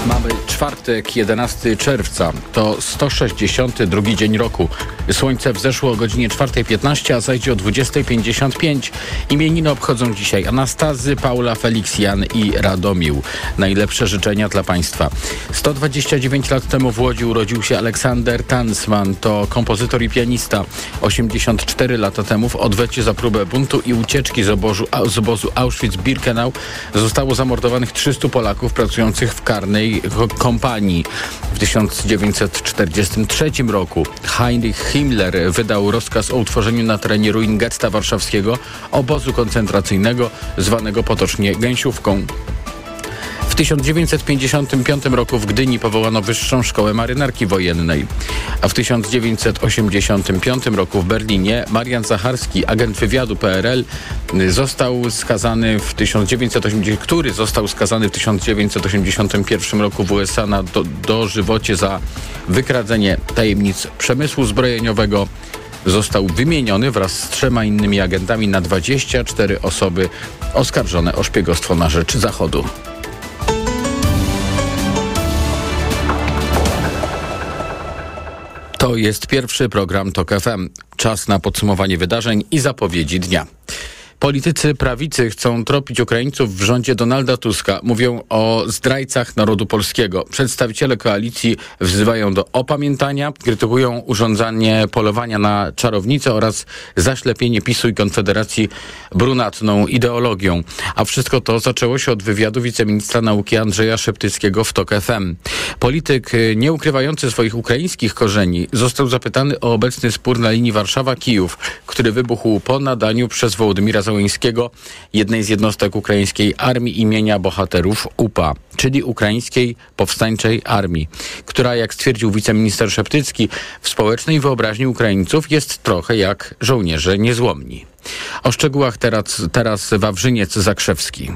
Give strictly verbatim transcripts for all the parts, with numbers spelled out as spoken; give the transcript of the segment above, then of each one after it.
Mamy czwartek, jedenastego czerwca. To sto sześćdziesiąty drugi dzień roku. Słońce wzeszło o godzinie czwartej piętnaście, a zajdzie o dwudziestej pięćdziesiąt pięć. Imieniny obchodzą dzisiaj Anastazy, Paula, Feliksjan i Radomił. Najlepsze życzenia dla Państwa. sto dwadzieścia dziewięć lat temu w Łodzi urodził się Aleksander Tansman. To kompozytor i pianista. osiemdziesiąt cztery lata temu w odwecie za próbę buntu i ucieczki z obozu, z obozu Auschwitz-Birkenau zostało zamordowanych trzystu Polaków pracujących w karnej kompanii. W tysiąc dziewięćset czterdziestym trzecim roku Heinrich Himmler wydał rozkaz o utworzeniu na terenie ruin getta warszawskiego obozu koncentracyjnego zwanego potocznie Gęsiówką. W tysiąc dziewięćset pięćdziesiątym piątym roku w Gdyni powołano Wyższą Szkołę Marynarki Wojennej, a w tysiąc dziewięćset osiemdziesiątym piątym roku w Berlinie Marian Zacharski, agent wywiadu P R L, został skazany w tysiąc dziewięćset osiemdziesiątym, który został skazany w tysiąc dziewięćset osiemdziesiątym pierwszym roku w U S A na do, dożywocie za wykradzenie tajemnic przemysłu zbrojeniowego. Został wymieniony wraz z trzema innymi agentami na dwadzieścia cztery osoby oskarżone o szpiegostwo na rzecz Zachodu. To jest pierwszy program TOK F M. Czas na podsumowanie wydarzeń i zapowiedzi dnia. Politycy prawicy chcą tropić Ukraińców w rządzie Donalda Tuska. Mówią o zdrajcach narodu polskiego. Przedstawiciele koalicji wzywają do opamiętania, krytykują urządzanie polowania na czarownicę oraz zaślepienie PiSu i Konfederacji brunatną ideologią. A wszystko to zaczęło się od wywiadu wiceministra nauki Andrzeja Szeptyckiego w TOK F M. Polityk nie ukrywający swoich ukraińskich korzeni został zapytany o obecny spór na linii Warszawa-Kijów, który wybuchł po nadaniu przez Wołodymira Zełenskiego, jednej z jednostek ukraińskiej armii imienia bohaterów U P A, czyli Ukraińskiej Powstańczej Armii, która, jak stwierdził wiceminister Szeptycki, w społecznej wyobraźni Ukraińców jest trochę jak żołnierze niezłomni. O szczegółach teraz, teraz Wawrzyniec Zakrzewski.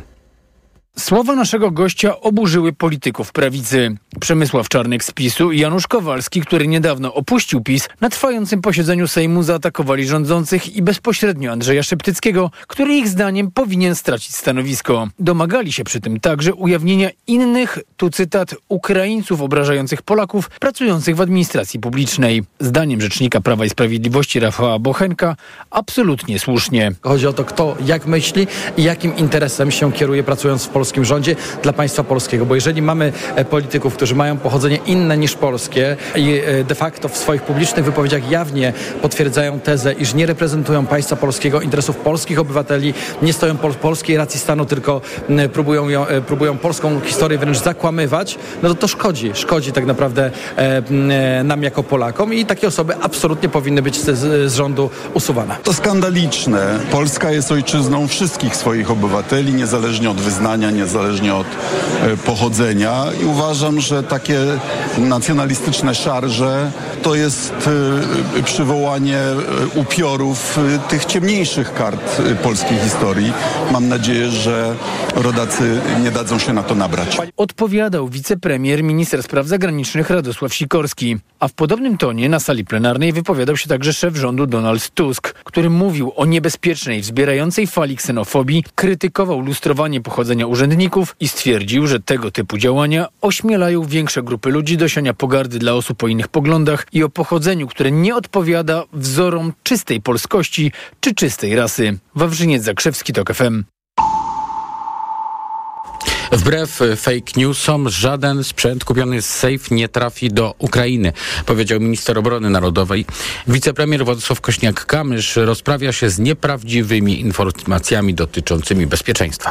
Słowa naszego gościa oburzyły polityków prawicy. Przemysław Czarnek z PiSu i Janusz Kowalski, który niedawno opuścił PiS, na trwającym posiedzeniu Sejmu zaatakowali rządzących i bezpośrednio Andrzeja Szeptyckiego, który ich zdaniem powinien stracić stanowisko. Domagali się przy tym także ujawnienia innych, tu cytat, Ukraińców obrażających Polaków pracujących w administracji publicznej. Zdaniem rzecznika Prawa i Sprawiedliwości Rafała Bochenka absolutnie słusznie. Chodzi o to, kto jak myśli i jakim interesem się kieruje pracując w Polsce. polskim rządzie dla państwa polskiego. Bo jeżeli mamy polityków, którzy mają pochodzenie inne niż polskie i de facto w swoich publicznych wypowiedziach jawnie potwierdzają tezę, iż nie reprezentują państwa polskiego, interesów polskich obywateli, nie stoją po polskiej racji stanu, tylko próbują, ją, próbują polską historię wręcz zakłamywać, no to to szkodzi. Szkodzi tak naprawdę e, nam jako Polakom i takie osoby absolutnie powinny być z, z rządu usuwane. To skandaliczne. Polska jest ojczyzną wszystkich swoich obywateli, niezależnie od wyznania, niezależnie od e, pochodzenia i uważam, że takie nacjonalistyczne szarże to jest e, przywołanie e, upiorów e, tych ciemniejszych kart e, polskiej historii. Mam nadzieję, że rodacy nie dadzą się na to nabrać. Odpowiadał wicepremier, minister spraw zagranicznych Radosław Sikorski. A w podobnym tonie na sali plenarnej wypowiadał się także szef rządu Donald Tusk, który mówił o niebezpiecznej, wzbierającej fali ksenofobii, krytykował lustrowanie pochodzenia urzędników i stwierdził, że tego typu działania ośmielają większe grupy ludzi do siania pogardy dla osób o innych poglądach i o pochodzeniu, które nie odpowiada wzorom czystej polskości czy czystej rasy. Wawrzyniec Zakrzewski, TOK F M. Wbrew fake newsom żaden sprzęt kupiony z Safe nie trafi do Ukrainy, powiedział minister obrony narodowej. Wicepremier Władysław Kośniak-Kamysz rozprawia się z nieprawdziwymi informacjami dotyczącymi bezpieczeństwa.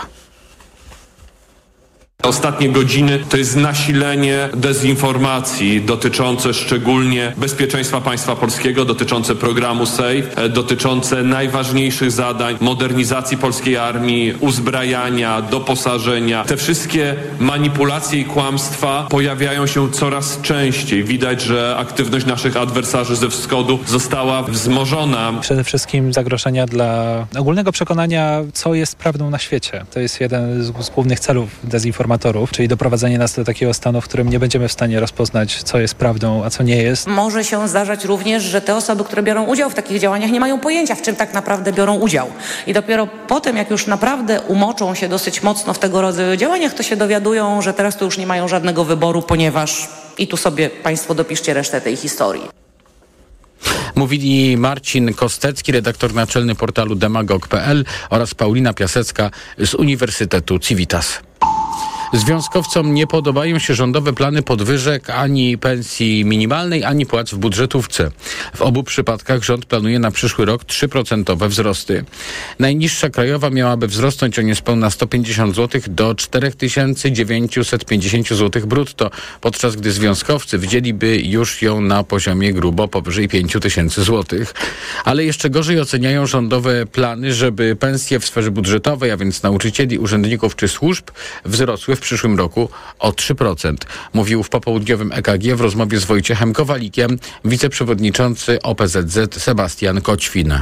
Ostatnie godziny to jest nasilenie dezinformacji dotyczące szczególnie bezpieczeństwa państwa polskiego, dotyczące programu Safe, dotyczące najważniejszych zadań modernizacji polskiej armii, uzbrajania, doposażenia. Te wszystkie manipulacje i kłamstwa pojawiają się coraz częściej. Widać, że aktywność naszych adwersarzy ze wschodu została wzmożona. Przede wszystkim zagrożenia dla ogólnego przekonania, co jest prawdą na świecie. To jest jeden z głównych celów dezinformacji informatorów, czyli doprowadzenie nas do takiego stanu, w którym nie będziemy w stanie rozpoznać, co jest prawdą, a co nie jest. Może się zdarzać również, że te osoby, które biorą udział w takich działaniach, nie mają pojęcia, w czym tak naprawdę biorą udział. I dopiero potem, jak już naprawdę umoczą się dosyć mocno w tego rodzaju działaniach, to się dowiadują, że teraz to już nie mają żadnego wyboru, ponieważ i tu sobie państwo dopiszcie resztę tej historii. Mówili Marcin Kostecki, redaktor naczelny portalu demagog kropka p l oraz Paulina Piasecka z Uniwersytetu Civitas. Związkowcom nie podobają się rządowe plany podwyżek ani pensji minimalnej, ani płac w budżetówce. W obu przypadkach rząd planuje na przyszły rok trzy procent wzrosty. Najniższa krajowa miałaby wzrosnąć o niespełna sto pięćdziesiąt złotych do cztery tysiące dziewięćset pięćdziesiąt złotych brutto, podczas gdy związkowcy widzieliby już ją na poziomie grubo powyżej pięć tysięcy złotych. Ale jeszcze gorzej oceniają rządowe plany, żeby pensje w sferze budżetowej, a więc nauczycieli, urzędników czy służb, wzrosły w przyszłym roku o trzy procent. Mówił w popołudniowym E K G w rozmowie z Wojciechem Kowalikiem wiceprzewodniczący O P Z Z Sebastian Koćwin.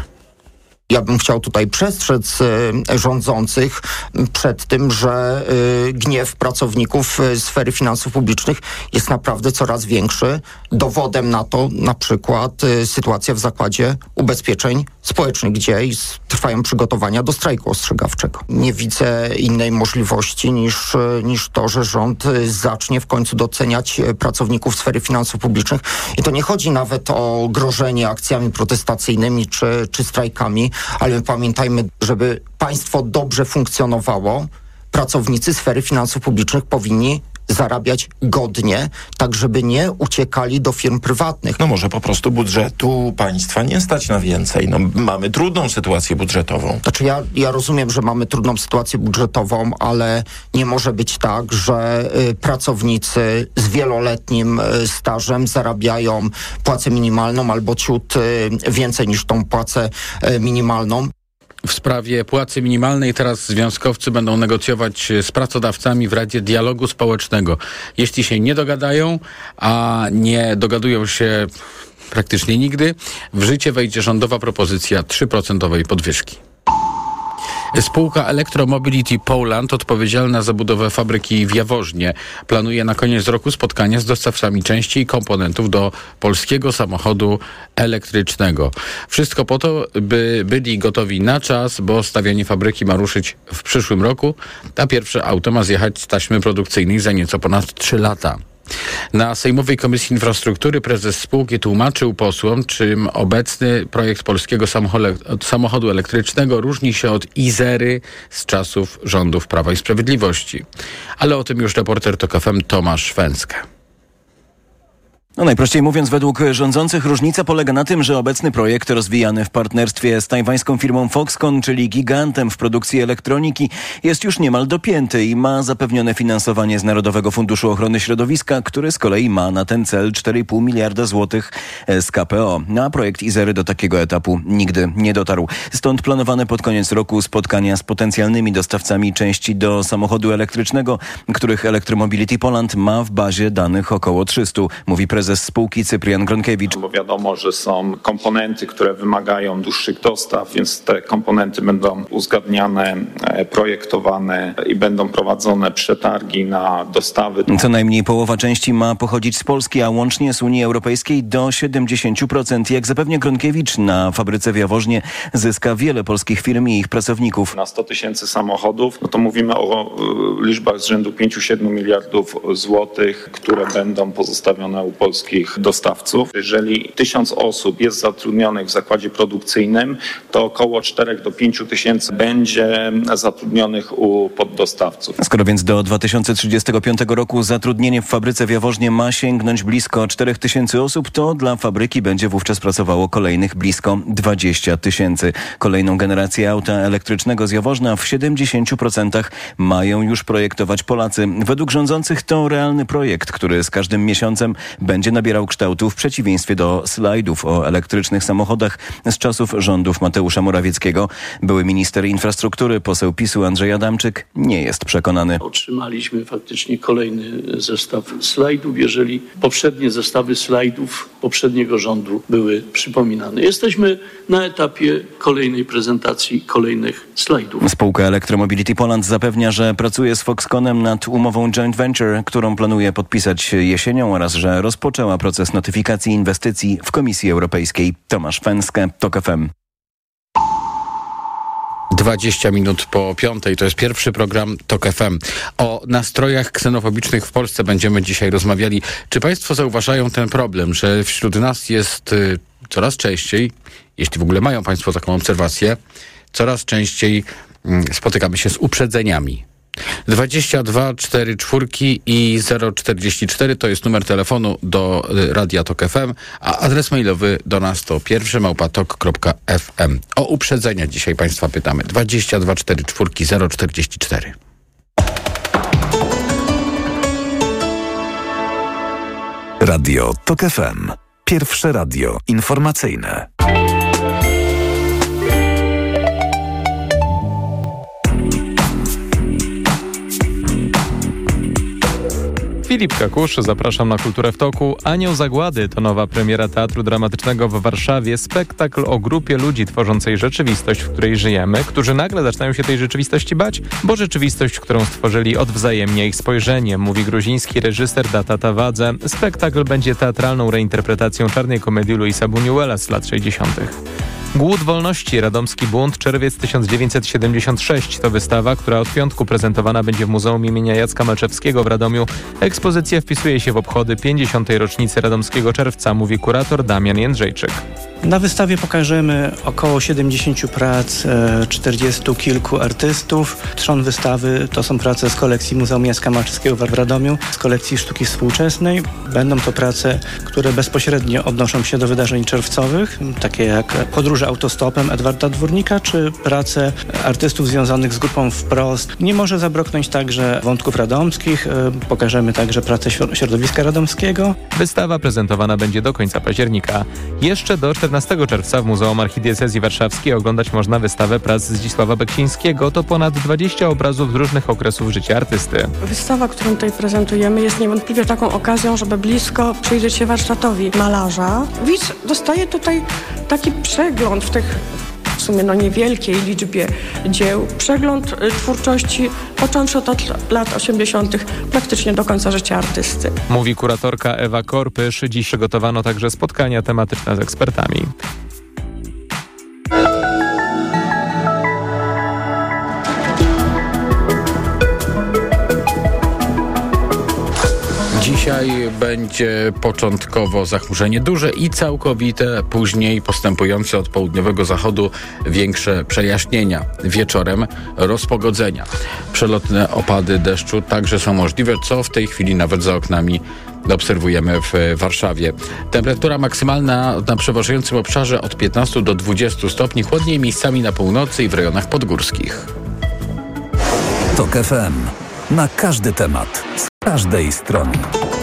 Ja bym chciał tutaj przestrzec y, rządzących przed tym, że y, gniew pracowników y, sfery finansów publicznych jest naprawdę coraz większy. Dowodem na to na przykład y, sytuacja w Zakładzie Ubezpieczeń Społecznych, gdzie trwają przygotowania do strajku ostrzegawczego. Nie widzę innej możliwości niż, y, niż to, że rząd y, zacznie w końcu doceniać y, pracowników sfery finansów publicznych. I to nie chodzi nawet o grożenie akcjami protestacyjnymi czy, czy strajkami, ale pamiętajmy, żeby państwo dobrze funkcjonowało, pracownicy sfery finansów publicznych powinni zarabiać godnie, tak żeby nie uciekali do firm prywatnych. No może po prostu budżetu państwa nie stać na więcej. No, mamy trudną sytuację budżetową. Znaczy ja, ja rozumiem, że mamy trudną sytuację budżetową, ale nie może być tak, że y, pracownicy z wieloletnim y, stażem zarabiają płacę minimalną albo ciut y, więcej niż tą płacę y, minimalną. W sprawie płacy minimalnej teraz związkowcy będą negocjować z pracodawcami w Radzie Dialogu Społecznego. Jeśli się nie dogadają, a nie dogadują się praktycznie nigdy, w życie wejdzie rządowa propozycja trzy procent podwyżki. Spółka Electromobility Poland, odpowiedzialna za budowę fabryki w Jaworznie, planuje na koniec roku spotkania z dostawcami części i komponentów do polskiego samochodu elektrycznego. Wszystko po to, by byli gotowi na czas, bo stawianie fabryki ma ruszyć w przyszłym roku, a pierwsze auto ma zjechać z taśmy produkcyjnej za nieco ponad trzy lata. Na Sejmowej Komisji Infrastruktury prezes spółki tłumaczył posłom, czym obecny projekt polskiego samochodu elektrycznego różni się od Izery z czasów rządów Prawa i Sprawiedliwości. Ale o tym już reporter TOK F M Tomasz Węcka. No najprościej mówiąc, według rządzących różnica polega na tym, że obecny projekt rozwijany w partnerstwie z tajwańską firmą Foxconn, czyli gigantem w produkcji elektroniki, jest już niemal dopięty i ma zapewnione finansowanie z Narodowego Funduszu Ochrony Środowiska, który z kolei ma na ten cel cztery i pół miliarda złotych z K P O. A projekt Izery do takiego etapu nigdy nie dotarł. Stąd planowane pod koniec roku spotkania z potencjalnymi dostawcami części do samochodu elektrycznego, których Electromobility Poland ma w bazie danych około trzysta, mówi prezes Prezes spółki Cyprian Gronkiewicz. Bo wiadomo, że są komponenty, które wymagają dłuższych dostaw, więc te komponenty będą uzgadniane, projektowane i będą prowadzone przetargi na dostawy. Co najmniej połowa części ma pochodzić z Polski, a łącznie z Unii Europejskiej do siedemdziesiąt procent. Jak zapewnia Gronkiewicz, na fabryce w Jaworznie zyska wiele polskich firm i ich pracowników. Na sto tysięcy samochodów, no to mówimy o liczbach z rzędu pięć do siedmiu miliardów złotych, które będą pozostawione u polskich dostawców. Jeżeli tysiąc osób jest zatrudnionych w zakładzie produkcyjnym, to około czterech do pięciu tysięcy będzie zatrudnionych u poddostawców. Skoro więc do dwa tysiące trzydziestego piątego roku zatrudnienie w fabryce w Jaworznie ma sięgnąć blisko czterech tysięcy osób, to dla fabryki będzie wówczas pracowało kolejnych blisko dwadzieścia tysięcy. Kolejną generację auta elektrycznego z Jaworzna w siedemdziesięciu procentach mają już projektować Polacy. Według rządzących to realny projekt, który z każdym miesiącem będzie będzie nabierał kształtu w przeciwieństwie do slajdów o elektrycznych samochodach z czasów rządów Mateusza Morawieckiego. Były minister infrastruktury, poseł PiSu Andrzej Adamczyk nie jest przekonany. Otrzymaliśmy faktycznie kolejny zestaw slajdów, jeżeli poprzednie zestawy slajdów poprzedniego rządu były przypominane. Jesteśmy na etapie kolejnej prezentacji kolejnych slajdów. Spółka Electromobility Poland zapewnia, że pracuje z Foxconnem nad umową joint venture, którą planuje podpisać jesienią oraz że rozpoczęła proces notyfikacji inwestycji w Komisji Europejskiej. Tomasz Fęskę, TOK F M. dwadzieścia minut po piątej, to jest pierwszy program TOK F M. O nastrojach ksenofobicznych w Polsce będziemy dzisiaj rozmawiali. Czy państwo zauważają ten problem, że wśród nas jest y, coraz częściej, jeśli w ogóle mają państwo taką obserwację, coraz częściej y, spotykamy się z uprzedzeniami. dwadzieścia dwa cztery cztery i zero czterdzieści cztery to jest numer telefonu do Radia Tok F M, a adres mailowy do nas to pierwszy małpa tok kropka f m. O uprzedzenia dzisiaj państwa pytamy. dwadzieścia dwa cztery cztery zero czterdzieści cztery. Radio Tok F M. Pierwsze radio informacyjne. Filip Kakusz, zapraszam na Kulturę w Toku. Anioł Zagłady to nowa premiera Teatru Dramatycznego w Warszawie. Spektakl o grupie ludzi tworzącej rzeczywistość, w której żyjemy, którzy nagle zaczynają się tej rzeczywistości bać, bo rzeczywistość, którą stworzyli, odwzajemnia ich spojrzenie, mówi gruziński reżyser Data Tawadze. Spektakl będzie teatralną reinterpretacją czarnej komedii Luisa Buñuela z lat sześćdziesiątych. Głód wolności, radomski bunt, czerwiec tysiąc dziewięćset siedemdziesiąt sześć to wystawa, która od piątku prezentowana będzie w Muzeum imienia Jacka Malczewskiego w Radomiu. Ekspozycja wpisuje się w obchody pięćdziesiątej rocznicy Radomskiego Czerwca, mówi kurator Damian Jędrzejczyk. Na wystawie pokażemy około siedemdziesięciu prac czterdziestu kilku artystów. Trzon wystawy to są prace z kolekcji Muzeum Jacka Malczewskiego w Radomiu, z kolekcji sztuki współczesnej. Będą to prace, które bezpośrednio odnoszą się do wydarzeń czerwcowych, takie jak podróże autostopem Edwarda Dwórnika, czy prace artystów związanych z grupą Wprost. Nie może zabraknąć także wątków radomskich. Pokażemy także pracę środowiska radomskiego. Wystawa prezentowana będzie do końca października. Jeszcze do czternastego czerwca w Muzeum Archidiecezji Warszawskiej oglądać można wystawę prac Zdzisława Beksińskiego. To ponad dwadzieścia obrazów z różnych okresów życia artysty. Wystawa, którą tutaj prezentujemy, jest niewątpliwie taką okazją, żeby blisko przyjrzeć się warsztatowi malarza. Widz dostaje tutaj taki przegląd w tych w sumie no niewielkiej liczbie dzieł, przegląd twórczości począwszy od lat osiemdziesiątych praktycznie do końca życia artysty. Mówi kuratorka Ewa Korpysz. Dziś przygotowano także spotkania tematyczne z ekspertami. Dzisiaj będzie początkowo zachmurzenie duże i całkowite, później postępujące od południowego zachodu większe przejaśnienia. Wieczorem rozpogodzenia. Przelotne opady deszczu także są możliwe, co w tej chwili nawet za oknami obserwujemy w Warszawie. Temperatura maksymalna na przeważającym obszarze od piętnastu do dwudziestu stopni, chłodniej miejscami na północy i w rejonach podgórskich. Tok F M. Na każdy temat, z każdej strony.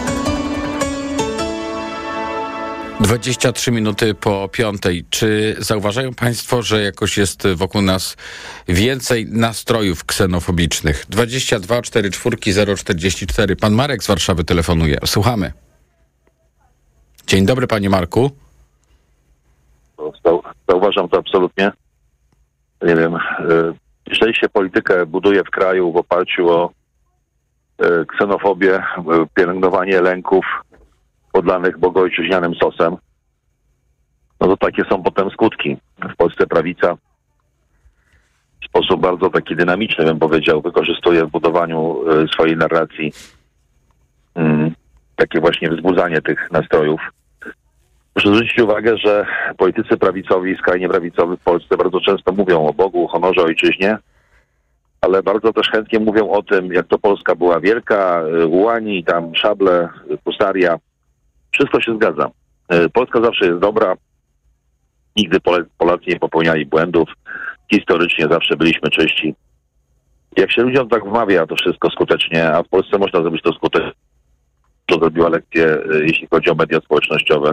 dwadzieścia trzy minuty po piątej. Czy zauważają państwo, że jakoś jest wokół nas więcej nastrojów ksenofobicznych? dwadzieścia dwa cztery cztery zero czterdzieści cztery. Pan Marek z Warszawy telefonuje. Słuchamy. Dzień dobry, panie Marku. Zauważam to absolutnie. Nie wiem, jeżeli się politykę buduje w kraju w oparciu o ksenofobię, pielęgnowanie lęków podlanych bogoojczyźnianym sosem, no to takie są potem skutki. W Polsce prawica w sposób bardzo taki dynamiczny, bym powiedział, wykorzystuje w budowaniu swojej narracji mm, takie właśnie wzbudzanie tych nastrojów. Muszę zwrócić uwagę, że politycy prawicowi i skrajnie prawicowi w Polsce bardzo często mówią o Bogu, honorze, ojczyźnie, ale bardzo też chętnie mówią o tym, jak to Polska była wielka, ułani, tam szable, husaria. Wszystko się zgadza. Polska zawsze jest dobra. Nigdy Polacy nie popełniali błędów. Historycznie zawsze byliśmy czyści. Jak się ludziom tak wmawia to wszystko skutecznie, a w Polsce można zrobić to skutecznie, dużo zrobiła lekcję, e, jeśli chodzi o media społecznościowe.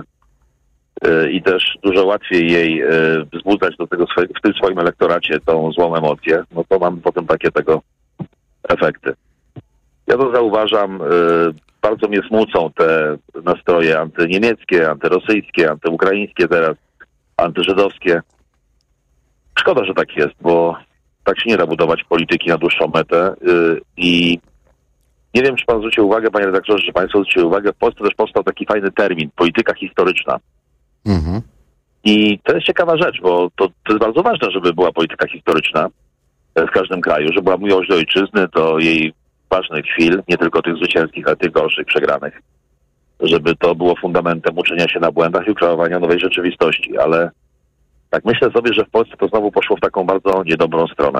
E, I też dużo łatwiej jej e, wzbudzać do tego swoje, w tym swoim elektoracie tą złą emocję, no to mamy potem takie tego efekty. Ja to zauważam, e, bardzo mnie smucą te nastroje antyniemieckie, antyrosyjskie, antyukraińskie teraz, antyżydowskie. Szkoda, że tak jest, bo tak się nie da budować polityki na dłuższą metę yy, i nie wiem, czy pan zwrócił uwagę, panie redaktorze, czy państwo zwrócili uwagę, w Polsce też powstał taki fajny termin, polityka historyczna. Mhm. I to jest ciekawa rzecz, bo to, to jest bardzo ważne, żeby była polityka historyczna w każdym kraju, żeby była miłość do ojczyzny, do jej ważnych chwil, nie tylko tych zwycięskich, ale tych gorszych, przegranych. Żeby to było fundamentem uczenia się na błędach i kreowania nowej rzeczywistości, ale tak myślę sobie, że w Polsce to znowu poszło w taką bardzo niedobrą stronę.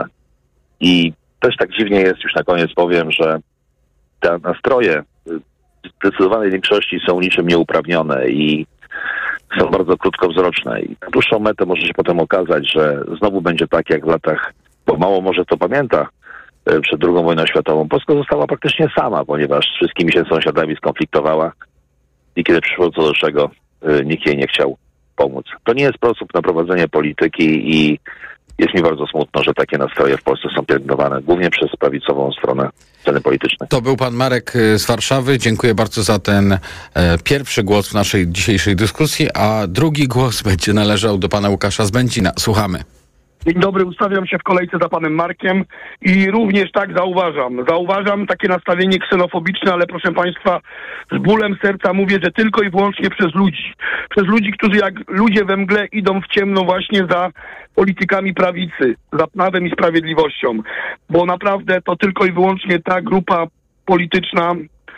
I też tak dziwnie jest, już na koniec powiem, że te nastroje w zdecydowanej większości są niczym nieuprawnione i są bardzo krótkowzroczne. I na dłuższą metę może się potem okazać, że znowu będzie tak jak w latach, bo mało może to pamięta, przed drugą wojną światową. Polska została praktycznie sama, ponieważ z wszystkimi się sąsiadami skonfliktowała i kiedy przyszło co do czego, nikt jej nie chciał pomóc. To nie jest sposób na prowadzenie polityki i jest mi bardzo smutno, że takie nastroje w Polsce są pielęgnowane, głównie przez prawicową stronę sceny politycznej. To był pan Marek z Warszawy. Dziękuję bardzo za ten e, pierwszy głos w naszej dzisiejszej dyskusji, a drugi głos będzie należał do pana Łukasza z Będzina. Słuchamy. Dzień dobry, ustawiam się w kolejce za panem Markiem i również tak zauważam. Zauważam takie nastawienie ksenofobiczne, ale proszę państwa, z bólem serca mówię, że tylko i wyłącznie przez ludzi. Przez ludzi, którzy jak ludzie we mgle idą w ciemno właśnie za politykami prawicy, za Prawem i Sprawiedliwością. Bo naprawdę to tylko i wyłącznie ta grupa polityczna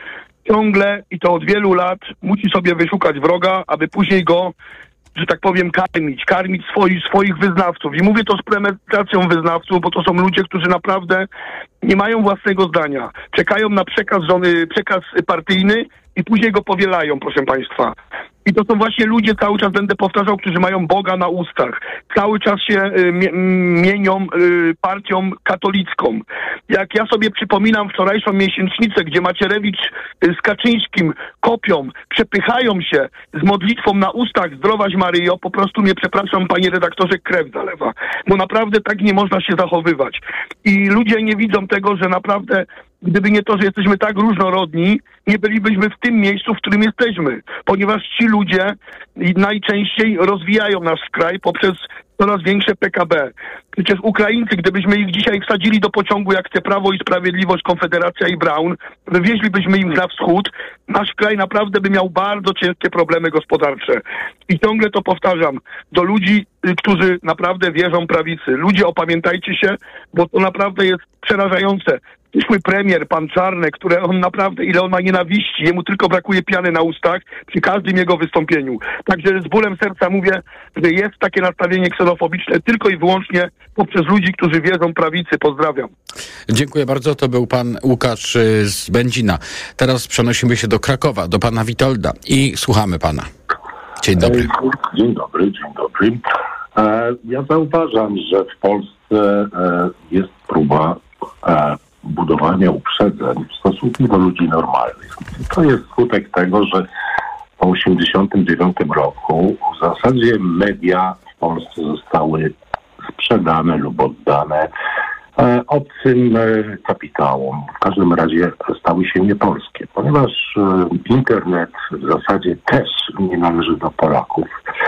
ciągle i to od wielu lat musi sobie wyszukać wroga, aby później go, że tak powiem, karmić, karmić swoich, swoich wyznawców. I mówię to z premedytacją wyznawców, bo to są ludzie, którzy naprawdę nie mają własnego zdania. Czekają na przekaz żony, przekaz partyjny i później go powielają, proszę państwa. I to są właśnie ludzie, cały czas będę powtarzał, którzy mają Boga na ustach. Cały czas się y, mienią y, partią katolicką. Jak ja sobie przypominam wczorajszą miesięcznicę, gdzie Macierewicz y, z Kaczyńskim kopią, przepychają się z modlitwą na ustach Zdrowaś Maryjo, po prostu mnie, przepraszam, panie redaktorze, krew zalewa. Bo naprawdę tak nie można się zachowywać. I ludzie nie widzą tego, że naprawdę gdyby nie to, że jesteśmy tak różnorodni, nie bylibyśmy w tym miejscu, w którym jesteśmy. Ponieważ ci ludzie najczęściej rozwijają nasz kraj poprzez coraz większe P K B. Przecież Ukraińcy, gdybyśmy ich dzisiaj wsadzili do pociągu, jak chce Prawo i Sprawiedliwość, Konfederacja i Braun, wywieźlibyśmy im na wschód, nasz kraj naprawdę by miał bardzo ciężkie problemy gospodarcze. I ciągle to powtarzam do ludzi, którzy naprawdę wierzą prawicy. Ludzie, opamiętajcie się, bo to naprawdę jest przerażające. Przyszły premier, pan Czarnek, który on naprawdę, ile on ma nienawiści, jemu tylko brakuje piany na ustach przy każdym jego wystąpieniu. Także z bólem serca mówię, że jest takie nastawienie ksenofobiczne tylko i wyłącznie poprzez ludzi, którzy wierzą prawicy. Pozdrawiam. Dziękuję bardzo. To był pan Łukasz z Będzina. Teraz przenosimy się do Krakowa, do pana Witolda i słuchamy pana. Dzień dobry. Dzień dobry, dzień dobry. E, ja zauważam, że w Polsce e, jest próba e, budowania uprzedzeń w stosunku do ludzi normalnych. To jest skutek tego, że po osiemdziesiątym dziewiątym roku w zasadzie media w Polsce zostały sprzedane lub oddane e, obcym e, kapitałom. W każdym razie stały się niepolskie, ponieważ e, internet w zasadzie też nie należy do Polaków.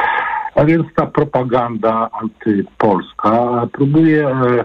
A więc ta propaganda antypolska próbuje e,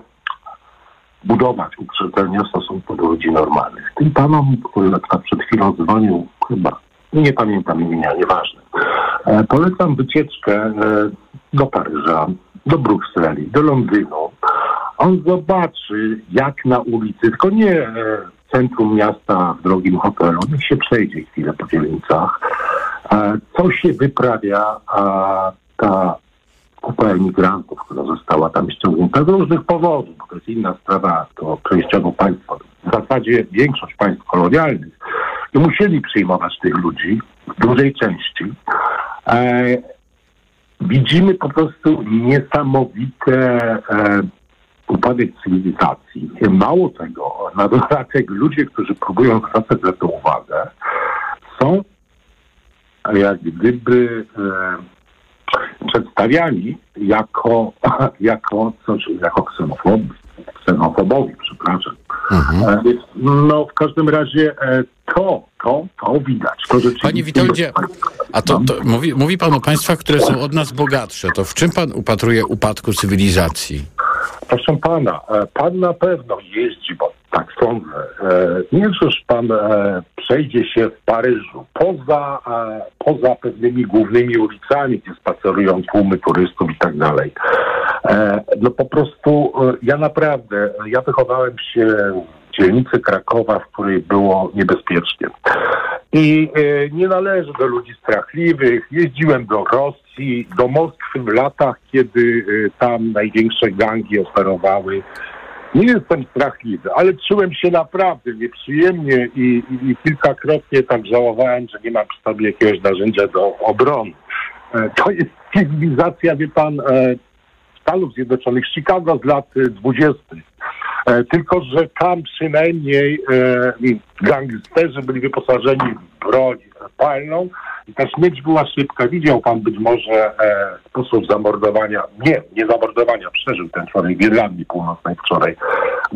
budować uprzedzenia w stosunku do ludzi normalnych. Tym panom, który na przykład przed chwilą dzwonił, chyba, nie pamiętam imienia, nieważne, e, polecam wycieczkę e, do Paryża, do Brukseli, do Londynu. On zobaczy, jak na ulicy, tylko nie e, w centrum miasta w drogim hotelu, niech się przejdzie chwilę po dzielnicach, e, co się wyprawia, a ta kupa emigrantów, która została tam ściągnięta z różnych powodów, bo to jest inna sprawa, to częściowo państwo, w zasadzie większość państw kolonialnych, i musieli przyjmować tych ludzi w dużej części. E, widzimy po prostu niesamowite e, upadek cywilizacji. Mało tego, na dodatek ludzie, którzy próbują zwracać na to uwagę, są jak gdyby e, przedstawiani jako, jako coś, jako ksenofob, ksenofobowi, przepraszam. Mhm. E, no w każdym razie e, to, to, to widać. To Panie Witoldzie, a to, to mówi, mówi pan o państwach, które są od nas bogatsze. To w czym pan upatruje upadku cywilizacji? Proszę pana, pan na pewno jeździ, bo tak sądzę. Nie, żeż pan przejdzie się w Paryżu poza, poza pewnymi głównymi ulicami, gdzie spacerują tłumy turystów i tak dalej. No po prostu ja naprawdę, ja wychowałem się w dzielnicy Krakowa, w której było niebezpiecznie. I e, nie należę do ludzi strachliwych. Jeździłem do Rosji, do Moskwy w latach, kiedy e, tam największe gangi operowały. Nie jestem strachliwy, ale czułem się naprawdę nieprzyjemnie i, i, i kilkakrotnie tak żałowałem, że nie mam przy sobie jakiegoś narzędzia do obrony. E, to jest cywilizacja, wie pan, e, Stanów Zjednoczonych, Chicago z lat dwudziestych. E, tylko że tam przynajmniej e, gangsterzy byli wyposażeni w broń palną i ta śmierć była szybka. Widział pan być może e, sposób zamordowania, nie, nie zamordowania, przeżył ten człowiek w Irlandii Północnej wczoraj.